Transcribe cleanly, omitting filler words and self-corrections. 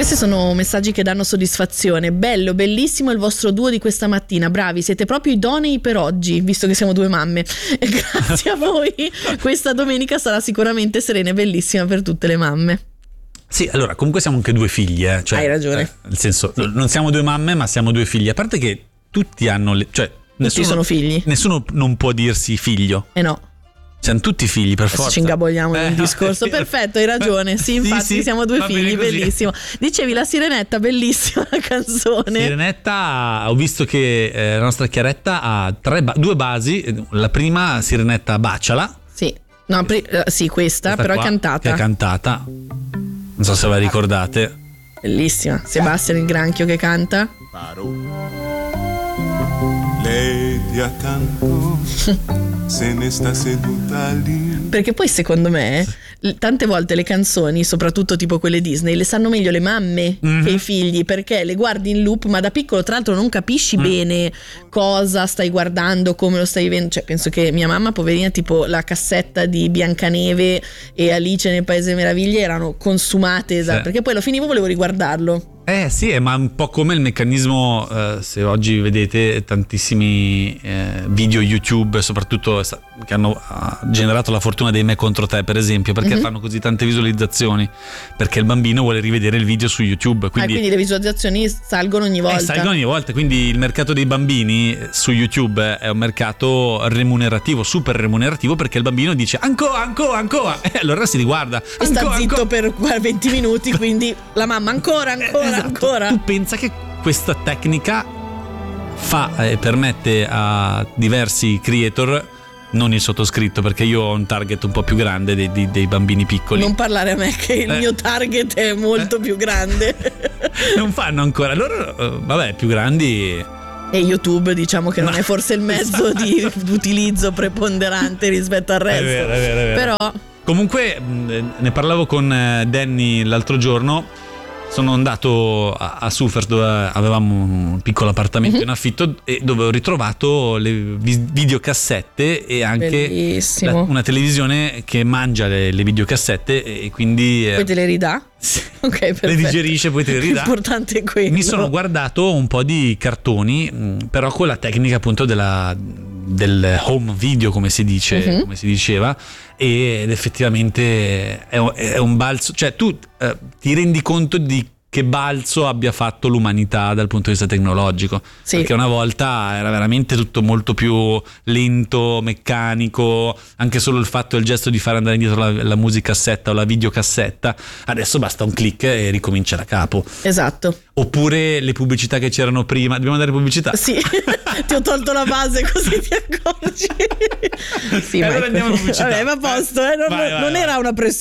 Questi sono messaggi che danno soddisfazione. Bello, bellissimo il vostro duo di questa mattina. Bravi, siete proprio idonei per oggi, visto che siamo due mamme. E grazie a voi. Questa domenica sarà sicuramente serena e bellissima per tutte le mamme. Sì, allora comunque siamo anche due figlie. Cioè, hai ragione. Nel senso, non siamo due mamme, ma siamo due figlie. A parte che tutti hanno tutti sono figli. Nessuno non può dirsi figlio. No. Siamo tutti figli, per forza. Ci ingaboliamo in un discorso. Perfetto, hai ragione. Sì, infatti siamo due figli, bellissimo. Dicevi La Sirenetta, bellissima la canzone. Sirenetta, ho visto che la nostra Chiaretta ha due basi. La prima, Sirenetta Baciala. Sì, no, sì, questa però qua, è cantata. Che è cantata. Non so se la ricordate. Bellissima. Sebastian il granchio che canta. Lei ti accanto, se ne sta seduta lì. Perché poi secondo me tante volte le canzoni, soprattutto tipo quelle Disney, le sanno meglio le mamme che i figli, perché le guardi in loop, ma da piccolo tra l'altro non capisci bene cosa stai guardando, come lo stai vivendo. Cioè penso che mia mamma, poverina, tipo la cassetta di Biancaneve e Alice nel Paese delle Meraviglie erano consumate perché poi lo finivo, volevo riguardarlo. Sì, ma un po' come il meccanismo, se oggi vedete tantissimi video YouTube, soprattutto che hanno generato la fortuna dei Me contro te, per esempio, perché fanno così tante visualizzazioni, perché il bambino vuole rivedere il video su YouTube. Quindi le visualizzazioni salgono ogni volta. Salgono ogni volta, quindi il mercato dei bambini su YouTube è un mercato remunerativo, super remunerativo, perché il bambino dice ancora, e allora si riguarda. E sta zitto per 20 minuti, quindi la mamma ancora. Ancora. Tu pensa che questa tecnica permette a diversi creator, non il sottoscritto perché io ho un target un po' più grande dei bambini piccoli. Non parlare a me che il mio target è molto più grande. Non fanno ancora loro, più grandi. E YouTube diciamo che non è forse il mezzo di utilizzo preponderante rispetto al resto. È vero. Però comunque ne parlavo con Danny l'altro giorno. Sono andato a Sufers, dove avevamo un piccolo appartamento in affitto e dove ho ritrovato le videocassette e anche una televisione che mangia le videocassette e quindi poi te le ridà? Sì. Ok, perfetto. Le digerisce, poi te le ridà. L'importante è quello. Mi sono guardato un po' di cartoni, però con la tecnica appunto del home video, come si dice, come si diceva, ed effettivamente è un balzo, cioè tu ti rendi conto di che balzo abbia fatto l'umanità dal punto di vista tecnologico, perché una volta era veramente tutto molto più lento, meccanico, anche solo il fatto, il gesto di fare andare indietro la musicassetta o la videocassetta, adesso basta un click e ricomincia da capo. Esatto. Oppure le pubblicità che c'erano prima. Dobbiamo andare pubblicità? Sì, ti ho tolto la base così ti accorgi. Sì, allora andiamo a pubblicità. Vabbè, ma a posto, non era una pressione.